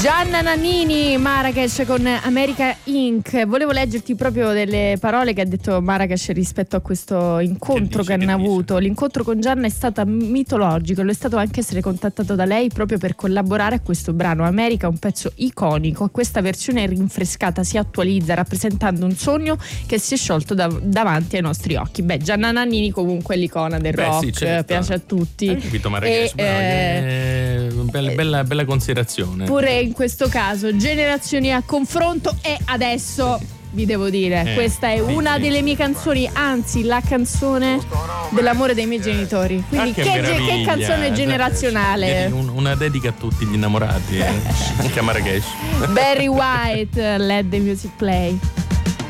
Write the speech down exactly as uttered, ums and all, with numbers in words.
Gianna Nannini, Marrakesh con America Incorporated. Volevo leggerti proprio delle parole che ha detto Marrakesh rispetto a questo incontro che, dice, che hanno che avuto. Dice? L'incontro con Gianna è stato mitologico, lo è stato anche essere contattato da lei proprio per collaborare a questo brano. America è un pezzo iconico, questa versione rinfrescata si attualizza rappresentando un sogno che si è sciolto da, davanti ai nostri occhi. Beh, Gianna Nannini comunque è l'icona del Beh, rock, sì, certo. Piace a tutti. Hai capito Marrakesh? E, eh, bella, bella, bella considerazione. Pure in questo caso generazioni a confronto, e adesso vi devo dire eh, questa è sì, una sì. delle mie canzoni, anzi la canzone dell'amore dei miei genitori, quindi che, che, che canzone generazionale. Un, una dedica a tutti gli innamorati, eh. Anche a Marrakesh. Barry White, Let the Music Play.